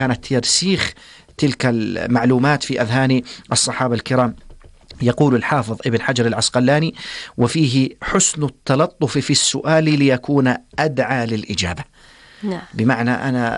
كانت ترسيخ تلك المعلومات في أذهان الصحابة الكرام. يقول الحافظ ابن حجر العسقلاني: وفيه حسن التلطف في السؤال ليكون أدعى للإجابة. نعم. بمعنى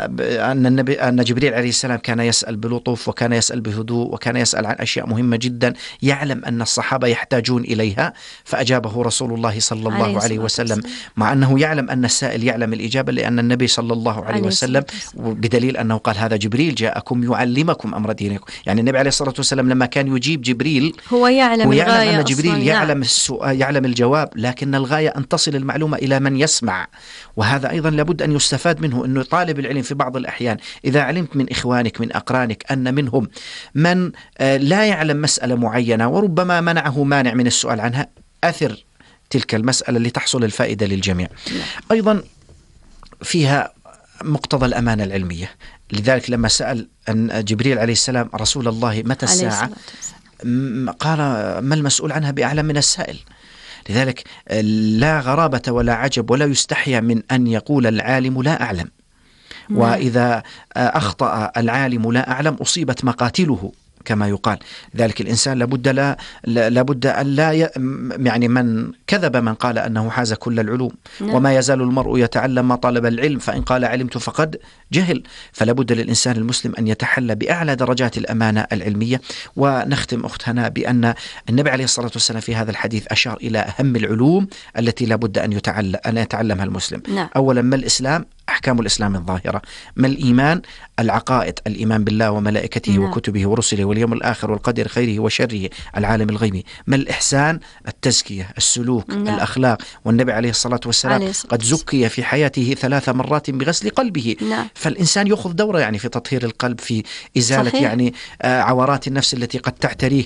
أن جبريل عليه السلام كان يسأل بلطف، وكان يسأل بهدوء، وكان يسأل عن أشياء مهمة جدا يعلم أن الصحابة يحتاجون إليها، فأجابه رسول الله صلى الله عليه وسلم، مع أنه يعلم أن السائل يعلم الإجابة، لأن النبي صلى الله عليه وسلم بدليل أنه قال: هذا جبريل جاءكم يعلمكم أمر دينكم. يعني النبي عليه الصلاة والسلام لما كان يجيب جبريل هو يعلم أن جبريل يعلم السؤال، يعلم الجواب، لكن الغاية أن تصل المعلومة إلى من يسمع. وهذا أيضا لابد أن يستفاد منه، أنه طالب العلم في بعض الأحيان إذا علمت من إخوانك من أقرانك أن منهم من لا يعلم مسألة معينة وربما منعه مانع من السؤال عنها، أثر تلك المسألة لتحصل الفائدة للجميع. أيضا فيها مقتضى الأمانة العلمية. لذلك لما سأل أن جبريل عليه السلام رسول الله متى الساعة، قال: ما المسؤول عنها بأعلم من السائل. لذلك لا غرابة ولا عجب ولا يستحيا من أن يقول العالم لا أعلم. وإذا أخطأ العالم لا أعلم أصيبت مقاتله كما يقال. ذلك الإنسان لابد أن لا يعني من كذب من قال أنه حاز كل العلوم. وما يزال المرء يتعلم ما طلب العلم، فإن قال علمت فقد جهل. فلابد للإنسان المسلم أن يتحلى بأعلى درجات الأمانة العلمية. ونختم أختنا بأن النبي عليه الصلاة والسلام في هذا الحديث أشار إلى أهم العلوم التي لابد أن يتعلمها المسلم. أولا، ما الإسلام؟ أحكام الإسلام الظاهرة. ما الإيمان؟ العقائد، الإيمان بالله وملائكته وكتبه ورسله واليوم الآخر والقدر خيره وشره، العالم الغيبي. ما الإحسان؟ التزكية، السلوك، الأخلاق. والنبي عليه الصلاة والسلام قد زكي في حياته 3 مرات بغسل قلبه. فالإنسان يأخذ دورة يعني في تطهير القلب، في إزالة صحيح. يعني عورات النفس التي قد تعتريه.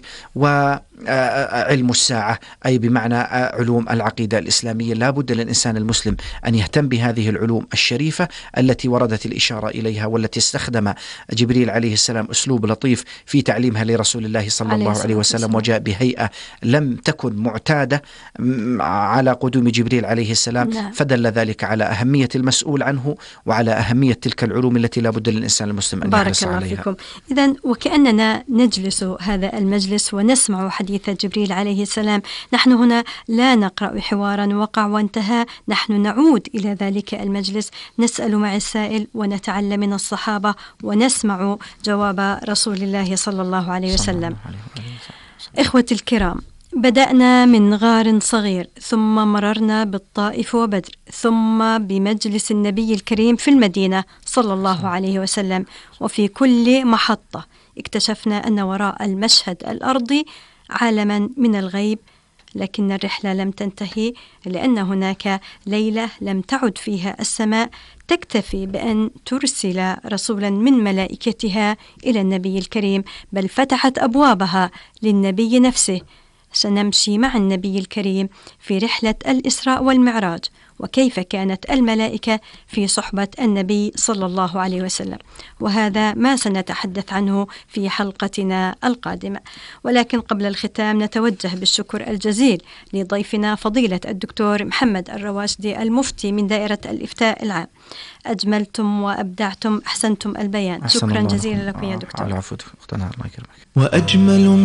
وعلم الساعة أي بمعنى علوم العقيدة الإسلامية. لا بد للإنسان المسلم أن يهتم بهذه العلوم الشريفة التي وردت الإشارة إليها، والتي استخدم جبريل عليه السلام أسلوب لطيف في تعليمها لرسول الله صلى الله عليه وسلم، وجاء بهيئة لم تكن معتادة على قدوم جبريل عليه السلام. فدل ذلك على أهمية المسؤول عنه وعلى أهمية تلك العلوم التي لا بد للإنسان المسلم أن يحرص عليها. بارك الله فيكم. إذن وكأننا نجلس هذا المجلس ونسمع حديث جبريل عليه السلام. نحن هنا لا نقرأ حوارا وقع وانتهى، نحن نعود إلى ذلك المجلس، نسأل مع السائل ونتعلم من الصحابة ونسمع جواب رسول الله صلى الله عليه وسلم. إخوتي الكرام، بدأنا من غار صغير، ثم مررنا بالطائف وبدر، ثم بمجلس النبي الكريم في المدينة صلى الله عليه وسلم. وفي كل محطة اكتشفنا أن وراء المشهد الأرضي عالما من الغيب. لكن الرحلة لم تنتهي، لأن هناك ليلة لم تعد فيها السماء تكتفي بأن ترسل رسولا من ملائكتها إلى النبي الكريم، بل فتحت أبوابها للنبي نفسه. سنمشي مع النبي الكريم في رحلة الإسراء والمعراج، وكيف كانت الملائكة في صحبة النبي صلى الله عليه وسلم، وهذا ما سنتحدث عنه في حلقتنا القادمة. ولكن قبل الختام نتوجه بالشكر الجزيل لضيفنا فضيلة الدكتور محمد الرواشدي المفتي من دائرة الإفتاء العام. أجملتم وأبدعتم، أحسنتم البيان. شكرا جزيلا لكم يا دكتور. العفو أختنا، الله يكرمك. وأجمل